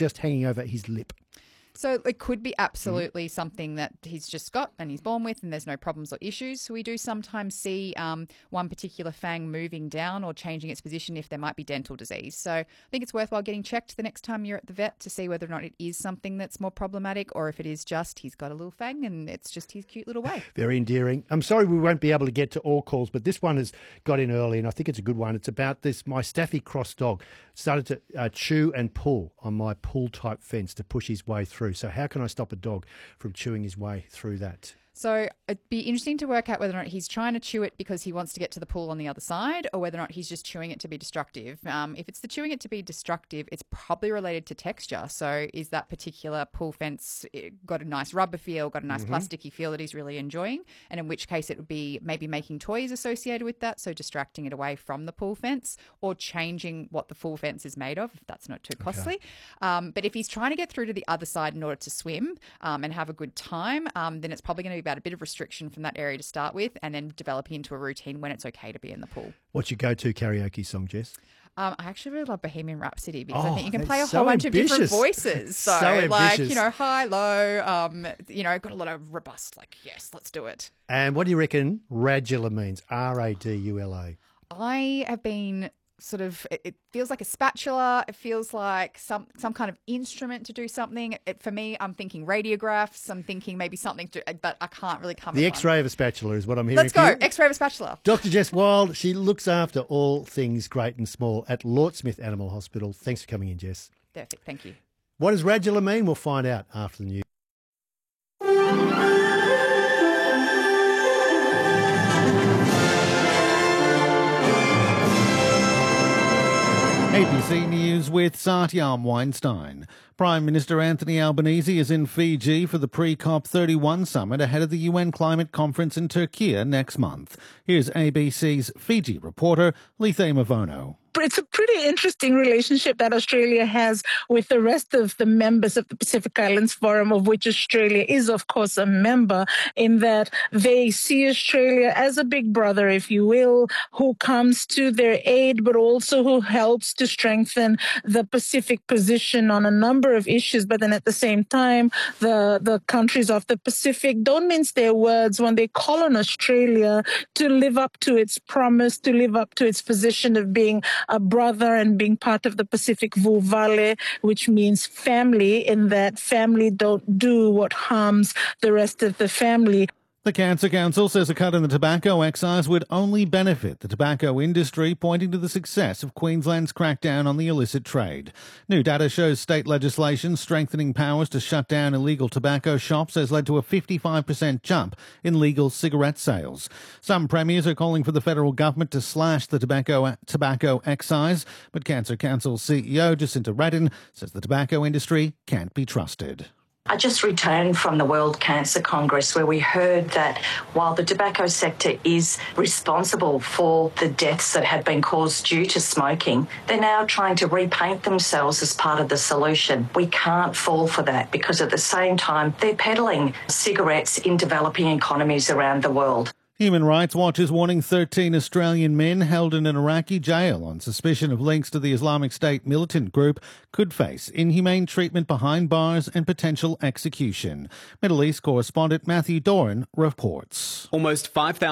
just hanging over his lip? So it could be absolutely something that he's just got and he's born with, and there's no problems or issues. So we do sometimes see one particular fang moving down or changing its position if there might be dental disease. So I think it's worthwhile getting checked the next time you're at the vet to see whether or not it is something that's more problematic, or if it is just he's got a little fang and it's just his cute little way. Very endearing. I'm sorry we won't be able to get to all calls, but this one has got in early, and I think it's a good one. It's about this. My Staffy cross dog started to chew and pull on my pull-type fence to push his way through. So how can I stop a dog from chewing his way through that? So it'd be interesting to work out whether or not he's trying to chew it because he wants to get to the pool on the other side, or whether or not he's just chewing it to be destructive. If it's the chewing it to be destructive, it's probably related to texture. So is that particular pool fence got a nice rubber feel, got a nice plasticky feel that he's really enjoying? And in which case it would be maybe making toys associated with that, so distracting it away from the pool fence, or changing what the pool fence is made of, if that's not too costly. But if he's trying to get through to the other side in order to swim and have a good time, then it's probably going to be about a bit of restriction from that area to start with, and then developing into a routine when it's okay to be in the pool. What's your go-to karaoke song, Jess? I actually really love Bohemian Rhapsody because I think you can play a so whole bunch ambitious. of different voices. So like, high, low, got a lot of robust, yes, let's do it. And what do you reckon radula means? R-A-D-U-L-A. I have been it feels like a spatula. It feels like some kind of instrument to do something. For me, I'm thinking radiographs. I'm thinking maybe something but I can't really come. The X-ray of a spatula is what I'm hearing. Let's go. X-ray of a spatula. Dr. Jess Wild, she looks after all things great and small at Lort Smith Animal Hospital. Thanks for coming in, Jess. Perfect. Thank you. What does radula mean? We'll find out after the news. ABC News with Satyam Weinstein. Prime Minister Anthony Albanese is in Fiji for the pre-COP31 summit ahead of the UN climate conference in Turkey next month. Here's ABC's Fiji reporter Lethe Mavono. It's a pretty interesting relationship that Australia has with the rest of the members of the Pacific Islands Forum, of which Australia is, of course, a member, in that they see Australia as a big brother, if you will, who comes to their aid, but also who helps to strengthen the Pacific position on a number of issues. But then at the same time, the countries of the Pacific don't mince their words when they call on Australia to live up to its promise, to live up to its position of being a brother and being part of the Pacific Vulvale, which means family, in that family don't do what harms the rest of the family. The Cancer Council says a cut in the tobacco excise would only benefit the tobacco industry, pointing to the success of Queensland's crackdown on the illicit trade. New data shows state legislation strengthening powers to shut down illegal tobacco shops has led to a 55% jump in legal cigarette sales. Some premiers are calling for the federal government to slash the tobacco excise, but Cancer Council CEO Jacinta Redden says the tobacco industry can't be trusted. I just returned from the World Cancer Congress, where we heard that while the tobacco sector is responsible for the deaths that have been caused due to smoking, they're now trying to repaint themselves as part of the solution. We can't fall for that, because at the same time, they're peddling cigarettes in developing economies around the world. Human Rights Watch is warning 13 Australian men held in an Iraqi jail on suspicion of links to the Islamic State militant group could face inhumane treatment behind bars and potential execution. Middle East correspondent Matthew Doran reports. Almost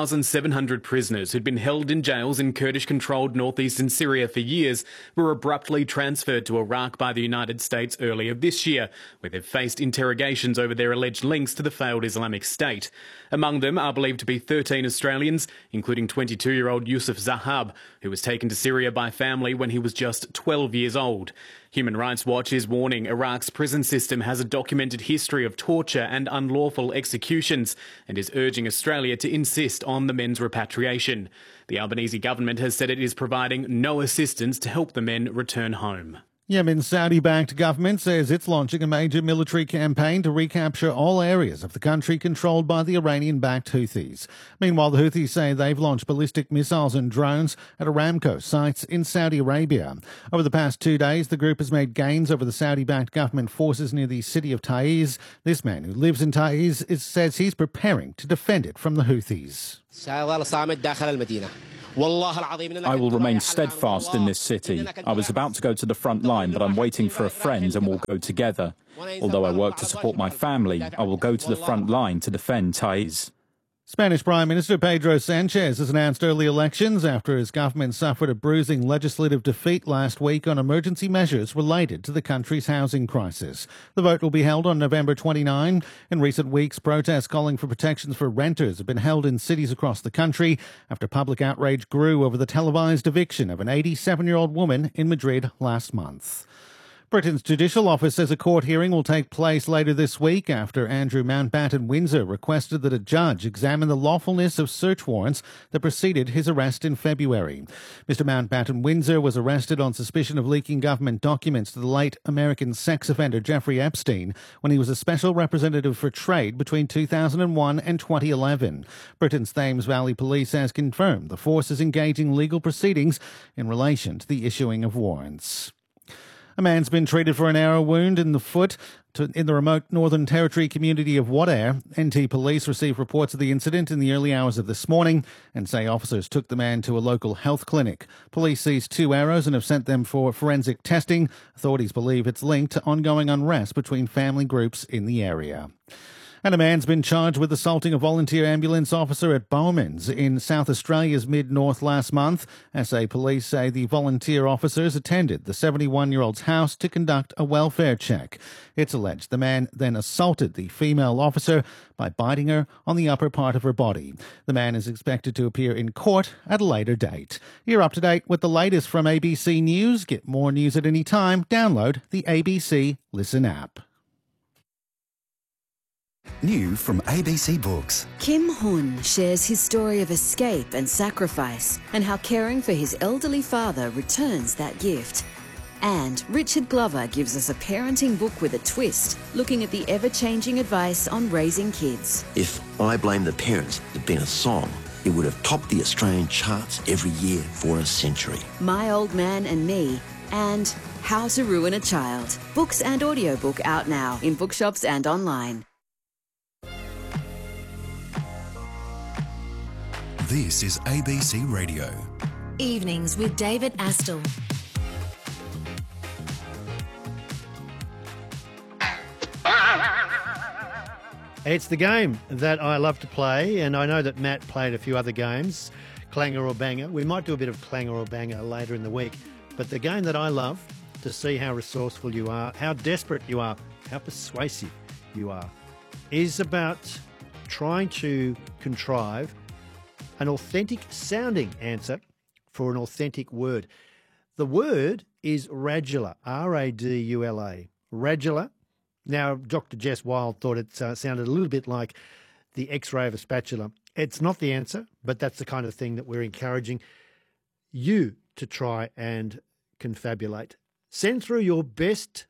5,700 prisoners who'd been held in jails in Kurdish-controlled northeastern Syria for years were abruptly transferred to Iraq by the United States earlier this year, where they've faced interrogations over their alleged links to the failed Islamic State. Among them are believed to be 13 Australians, including 22-year-old Yusuf Zahab, who was taken to Syria by family when he was just 12 years old. Human Rights Watch is warning Iraq's prison system has a documented history of torture and unlawful executions, and is urging Australia to insist on the men's repatriation. The Albanese government has said it is providing no assistance to help the men return home. Yemen's Saudi-backed government says it's launching a major military campaign to recapture all areas of the country controlled by the Iranian-backed Houthis. Meanwhile, the Houthis say they've launched ballistic missiles and drones at Aramco sites in Saudi Arabia. Over the past 2 days, the group has made gains over the Saudi-backed government forces near the city of Taiz. This man who lives in Taiz says he's preparing to defend it from the Houthis. I will remain steadfast in this city. I was about to go to the front line, but I'm waiting for a friend and we'll go together. Although I work to support my family, I will go to the front line to defend Taiz. Spanish Prime Minister Pedro Sanchez has announced early elections after his government suffered a bruising legislative defeat last week on emergency measures related to the country's housing crisis. The vote will be held on November 29. In recent weeks, protests calling for protections for renters have been held in cities across the country after public outrage grew over the televised eviction of an 87-year-old woman in Madrid last month. Britain's Judicial Office says a court hearing will take place later this week after Andrew Mountbatten Windsor requested that a judge examine the lawfulness of search warrants that preceded his arrest in February. Mr Mountbatten Windsor was arrested on suspicion of leaking government documents to the late American sex offender Jeffrey Epstein when he was a special representative for trade between 2001 and 2011. Britain's Thames Valley Police has confirmed the force is engaging legal proceedings in relation to the issuing of warrants. A man's been treated for an arrow wound in the foot in the remote Northern Territory community of Wadair. NT Police received reports of the incident in the early hours of this morning and say officers took the man to a local health clinic. Police seized 2 arrows and have sent them for forensic testing. Authorities believe it's linked to ongoing unrest between family groups in the area. And a man's been charged with assaulting a volunteer ambulance officer at Bowmans in South Australia's mid-north last month. SA police say the volunteer officers attended the 71-year-old's house to conduct a welfare check. It's alleged the man then assaulted the female officer by biting her on the upper part of her body. The man is expected to appear in court at a later date. You're up to date with the latest from ABC News. Get more news at any time. Download the ABC Listen app. New from ABC Books. Kim Hun shares his story of escape and sacrifice and how caring for his elderly father returns that gift. And Richard Glover gives us a parenting book with a twist, looking at the ever-changing advice on raising kids. If I Blame the Parents had been a song, it would have topped the Australian charts every year for a century. My Old Man and Me and How to Ruin a Child. Books and audiobook out now in bookshops and online. This is ABC Radio. Evenings with David Astle. It's the game that I love to play, and I know that Matt played a few other games, Clanger or Banger. We might do a bit of Clanger or Banger later in the week, but the game that I love to see how resourceful you are, how desperate you are, how persuasive you are, is about trying to contrive an authentic sounding answer for an authentic word. The word is radula, R-A-D-U-L-A, radula. Now, Dr. Jess Wild thought it sounded a little bit like the X-ray of a spatula. It's not the answer, but that's the kind of thing that we're encouraging you to try and confabulate. Send through your best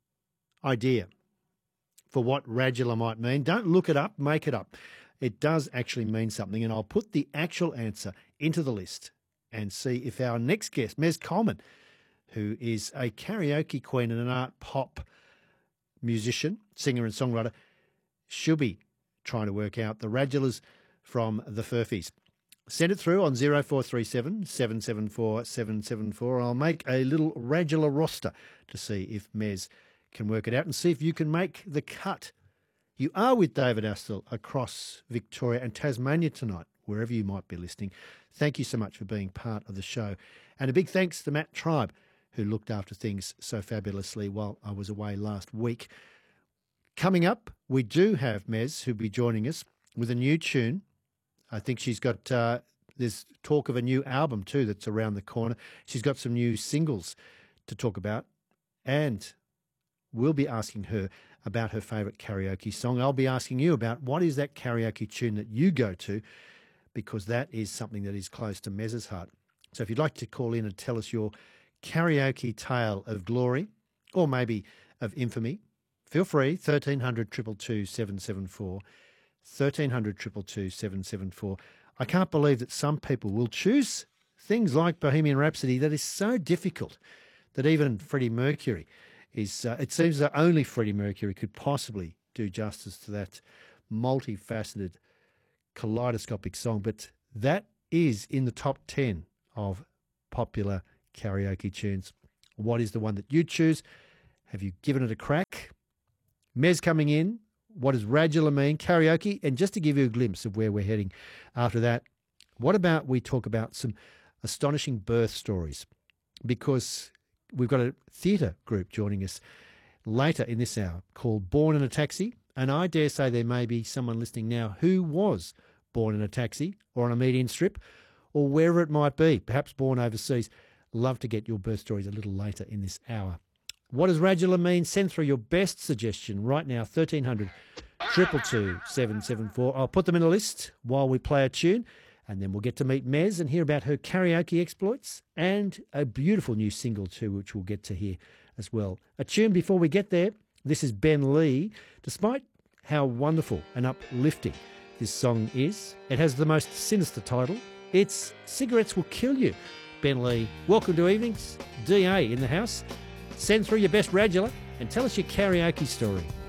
idea for what radula might mean. Don't look it up, make it up. It does actually mean something, and I'll put the actual answer into the list and see if our next guest, Mez Coleman, who is a karaoke queen and an art pop musician, singer and songwriter, she'll be trying to work out the radulas from the Furfies. Send it through on 0437 774 774. I'll make a little radula roster to see if Mez can work it out and see if you can make the cut. You are with David Astle across Victoria and Tasmania tonight, wherever you might be listening. Thank you so much for being part of the show. And a big thanks to Matt Tribe, who looked after things so fabulously while I was away last week. Coming up, we do have Mez, who'll be joining us with a new tune. I think she's got, there's talk of a new album too that's around the corner. She's got some new singles to talk about, and we'll be asking her about her favourite karaoke song. I'll be asking you about what is that karaoke tune that you go to, because that is something that is close to Mez's heart. So if you'd like to call in and tell us your karaoke tale of glory or maybe of infamy, feel free, 1300 222 774, 1300 222 774. I can't believe that some people will choose things like Bohemian Rhapsody that is so difficult that even Freddie Mercury is, it seems that only Freddie Mercury could possibly do justice to that multifaceted, kaleidoscopic song. But that is in the top 10 of popular karaoke tunes. What is the one that you choose? Have you given it a crack? Mez coming in. What does Radula mean? Karaoke. And just to give you a glimpse of where we're heading after that, what about we talk about some astonishing birth stories? Because we've got a theatre group joining us later in this hour called Born in a Taxi. And I dare say there may be someone listening now who was born in a taxi or on a median strip or wherever it might be, perhaps born overseas. Love to get your birth stories a little later in this hour. What does Radula mean? Send through your best suggestion right now, 1300 222 774. I'll put them in a list while we play a tune, and then we'll get to meet Mez and hear about her karaoke exploits and a beautiful new single too, which we'll get to hear as well. A tune before we get there. This is Ben Lee. Despite how wonderful and uplifting this song is, it has the most sinister title. It's Cigarettes Will Kill You. Ben Lee, welcome to Evenings. DA in the house. Send through your best Radula and tell us your karaoke story.